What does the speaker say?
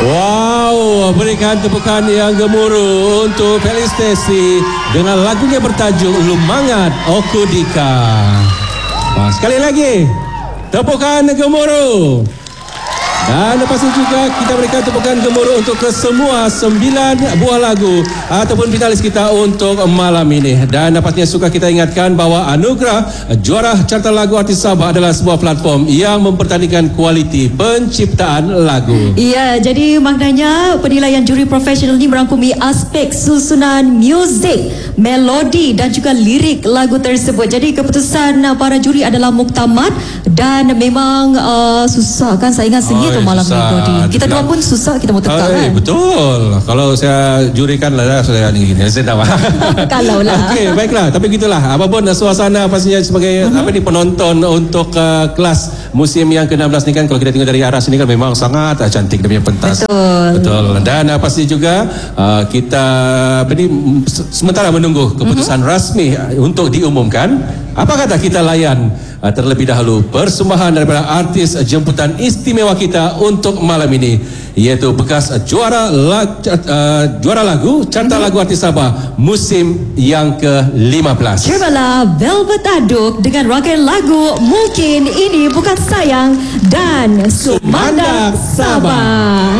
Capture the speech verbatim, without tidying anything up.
Wow, berikan tepukan yang gemuruh untuk Felistesi dengan lagunya bertajuk Lumangat Okudika. Nah, sekali lagi, tepukan gemuruh. Dan lepas itu juga kita berikan tepukan gemuruh untuk kesemua sembilan buah lagu ataupun finalis kita untuk malam ini. Dan dapatnya suka kita ingatkan bahawa anugerah juara Carta Lagu Artis Sabah adalah sebuah platform yang mempertandingkan kualiti penciptaan lagu. Ya, jadi maknanya penilaian juri profesional ini merangkumi aspek susunan muzik, melodi dan juga lirik lagu tersebut. Jadi keputusan para juri adalah muktamad dan memang uh, susah kan saingan sengit Oh, malam susah. ni Dodi. Kita dua pun susah kita mau tekak Ay, kan. betul. Kalau saya jurikan lah saya ni gini. Saya tahu. Kalau lah. Okey, baiklah. Tapi gitulah. Apapun suasana pastinya sebagai uh-huh. apa ni penonton untuk uh, kelas musim yang ke enam belas ni kan, kalau kita tengok dari arah sini kan memang sangat uh, cantik dia punya pentas. Betul. Betul. Dan uh, pasti juga uh, kita apa ni sementara menunggu keputusan uh-huh. rasmi uh, untuk diumumkan. Apa kata kita layan uh, terlebih dahulu persembahan daripada artis jemputan istimewa kita untuk malam ini, iaitu bekas juara lag, uh, juara lagu Carta Lagu Artis Sabah musim yang ke lima belas. Terimalah Velvet Aduk dengan rangkaian lagu Mungkin Ini Bukan Sayang dan Sumandak Sabah.